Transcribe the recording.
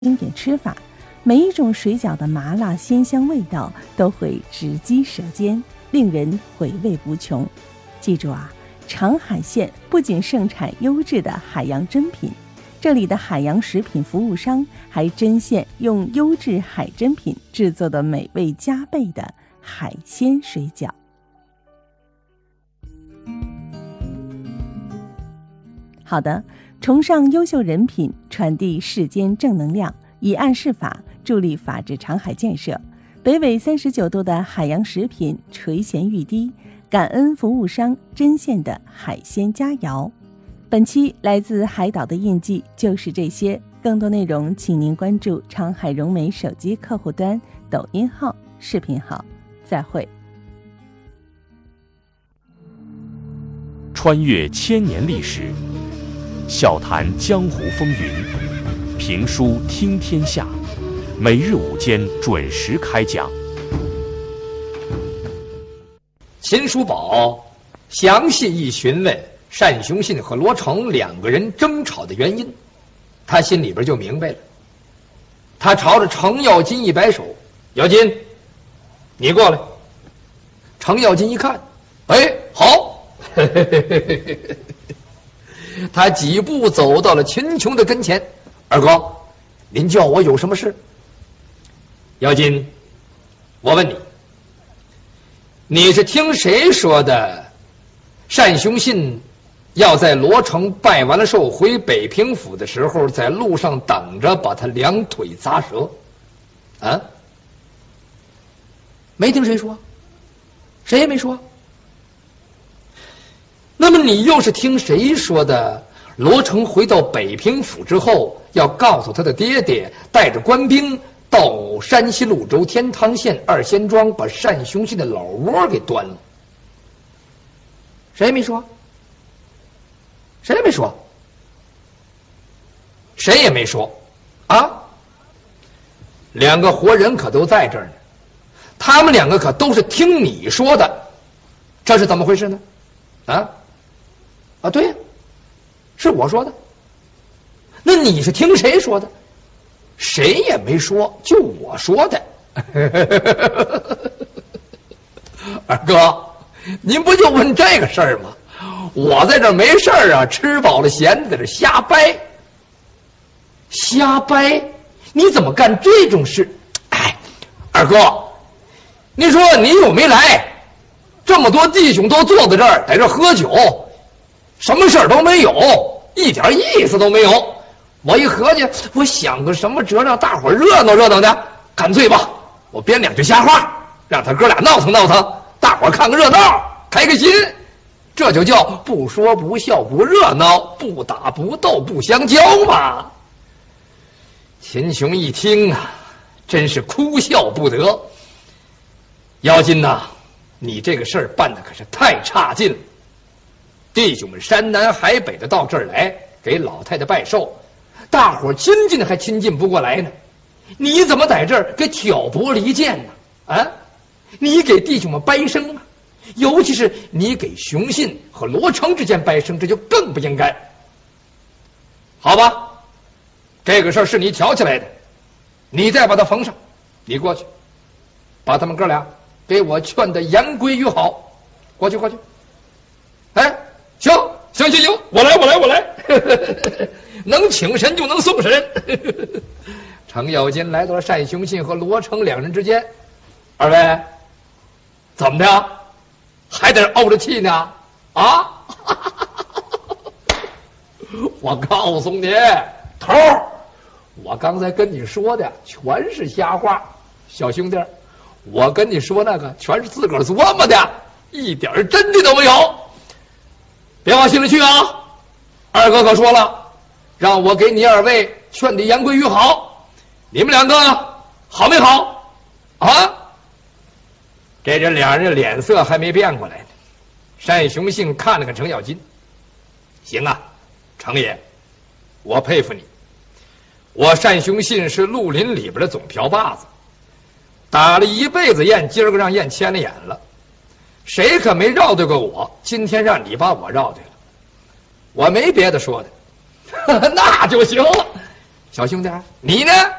经典吃法，每一种水饺的麻辣鲜香味道都会直击舌尖，令人回味无穷。记住啊，长海县不仅盛产优质的海洋珍品，这里的海洋食品服务商还针线用优质海珍品制作的美味加倍的海鲜水饺。好的，崇尚优秀人品，传递世间正能量，以案释法，助力法治长海建设。北纬39度的海洋食品垂涎欲滴，感恩服务商针线的海鲜佳肴。本期来自海岛的印记就是这些，更多内容请您关注长海融媒手机客户端、抖音号、视频号。再会。 穿越千年历史，笑谈江湖风云，评书听天下，每日午间准时开讲。 秦叔宝详细一询问单雄信和罗成两个人争吵的原因，他心里边就明白了。他朝着程咬金一摆手：“咬金，你过来。”程咬金一看，哎，好。他几步走到了秦琼的跟前：“二哥，您叫我有什么事？”咬金，我问你，你是听谁说的单雄信要在罗成拜完了寿回北平府的时候，在路上等着把他两腿砸折？啊？没听谁说，谁也没说。那么你又是听谁说的罗成回到北平府之后，要告诉他的爹爹带着官兵到山西潞州天堂县二仙庄，把单雄信的老窝给端了？谁也没说，谁也没说，谁也没说啊！两个活人可都在这儿呢，他们两个可都是听你说的，这是怎么回事呢？啊，对呀，是我说的。那你是听谁说的？谁也没说，就我说的。二哥，您不就问这个事儿吗？我在这儿没事儿啊，吃饱了闲的在这瞎掰。瞎掰？你怎么干这种事？哎，二哥，你说你又没来，这么多弟兄都坐在这儿，在这喝酒，什么事儿都没有，一点意思都没有。我一合计，我想个什么辙让大伙儿热闹热闹的，干脆吧，我编两句瞎话，让他哥俩闹腾闹腾，大伙儿看个热闹，开开心。这就叫不说不笑不热闹，不打不斗不相交嘛。秦琼一听啊，真是哭笑不得。妖精呐，你这个事儿办的可是太差劲了。弟兄们山南海北的到这儿来给老太太拜寿，大伙儿亲近还亲近不过来呢，你怎么在这儿给挑拨离间呢？啊，你给弟兄们掰生啊，尤其是你给雄信和罗成之间掰生，这就更不应该。好吧，这个事儿是你挑起来的，你再把他缝上，你过去把他们哥俩给我劝得言归于好。过去。哎，行，我来。能请神就能送神。程咬金来到了单雄信和罗成两人之间：“二位，怎么的？还在这怄着气呢？啊？我告诉你，头儿，我刚才跟你说的全是瞎话，小兄弟，我跟你说那个全是自个儿琢磨的，一点真的都没有，别往心里去啊！二哥可说了，让我给你二位劝得言归于好，你们两个好没好？啊？”这两人脸色还没变过来呢。单雄信看了看程咬金：“行啊，程爷，我佩服你。我单雄信是绿林里边的总瓢把子，打了一辈子雁，今儿个让雁牵了眼了，谁可没绕对过我？今天让你把我绕对了，我没别的说的。那就行了。 小兄弟，你呢？